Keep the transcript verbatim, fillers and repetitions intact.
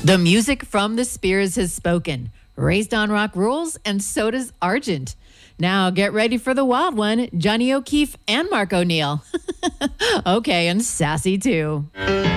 The music from the Spears has spoken. Raised on Rock rules, and so does Argent. Now get ready for the wild one, Johnny O'Keefe and Mark O'Neill. Okay, and sassy too.